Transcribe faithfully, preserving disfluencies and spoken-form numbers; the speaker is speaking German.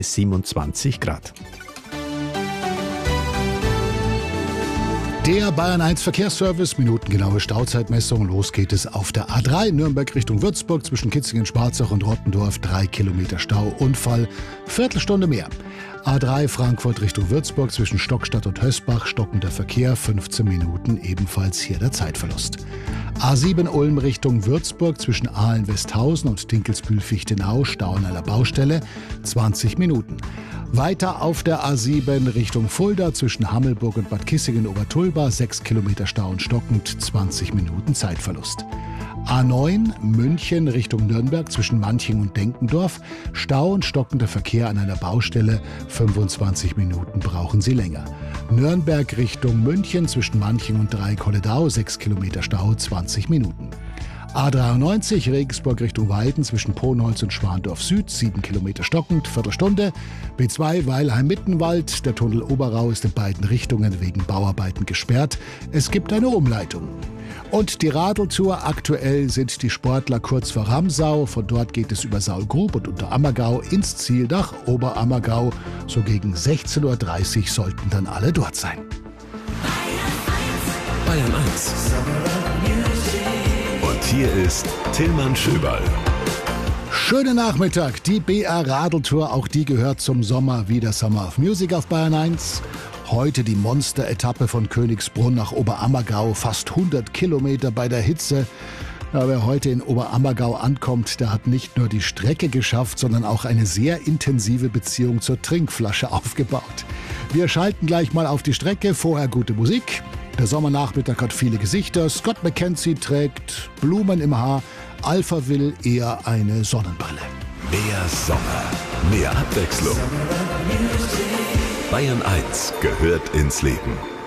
siebenundzwanzig Grad. Der Bayern eins Verkehrsservice, minutengenaue Stauzeitmessung. Los geht es auf der A drei, Nürnberg Richtung Würzburg, zwischen Kitzingen-Schwarzach und Rottendorf, drei Kilometer Stau, Unfall, Viertelstunde mehr. A drei Frankfurt Richtung Würzburg, zwischen Stockstadt und Hösbach, stockender Verkehr, fünfzehn Minuten, ebenfalls hier der Zeitverlust. A sieben Ulm Richtung Würzburg, zwischen Aalen-Westhausen und Dinkelsbühl-Fichtenau, Stau an einer Baustelle, zwanzig Minuten. Weiter auf der A sieben Richtung Fulda, zwischen Hammelburg und Bad Kissingen-Obertulba, sechs Kilometer Stau und stockend, zwanzig Minuten Zeitverlust. A neun München Richtung Nürnberg, zwischen Manching und Denkendorf, Stau und stockender Verkehr an einer Baustelle, fünfundzwanzig Minuten brauchen Sie länger. Nürnberg Richtung München, zwischen Manching und Dreikolledau, sechs Kilometer Stau, zwanzig Minuten. A dreiundneunzig Regensburg Richtung Weiden, zwischen Ponholz und Schwandorf Süd, sieben Kilometer stockend, Viertelstunde. B zwei Weilheim-Mittenwald, der Tunnel Oberau ist in beiden Richtungen wegen Bauarbeiten gesperrt. Es gibt eine Umleitung. Und die Radeltour, aktuell sind die Sportler kurz vor Ramsau. Von dort geht es über Saulgrub und Unterammergau ins Ziel nach Oberammergau. So gegen sechzehn Uhr dreißig sollten dann alle dort sein. Bayern eins. Und hier ist Tillmann Schöberl. Schönen Nachmittag, die B R Radeltour, auch die gehört zum Sommer wie der Summer of Music auf Bayern eins. Heute die Monster-Etappe von Königsbrunn nach Oberammergau, fast hundert Kilometer bei der Hitze. Ja, wer heute in Oberammergau ankommt, der hat nicht nur die Strecke geschafft, sondern auch eine sehr intensive Beziehung zur Trinkflasche aufgebaut. Wir schalten gleich mal auf die Strecke, vorher gute Musik. Der Sommernachmittag hat viele Gesichter. Scott McKenzie trägt Blumen im Haar. Alpha will eher eine Sonnenbrille. Mehr Sommer, mehr Abwechslung. Bayern eins gehört ins Leben.